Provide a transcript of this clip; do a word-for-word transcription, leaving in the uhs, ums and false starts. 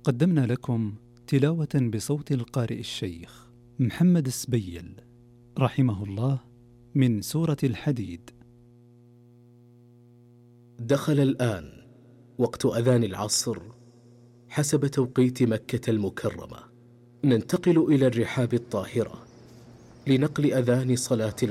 قدمنا لكم تلاوة بصوت القارئ الشيخ محمد السبيل رحمه الله من سورة الحديد. دخل الآن وقت أذان العصر حسب توقيت مكة المكرمة. ننتقل إلى الرحاب الطاهرة لنقل أذان صلاة العصر.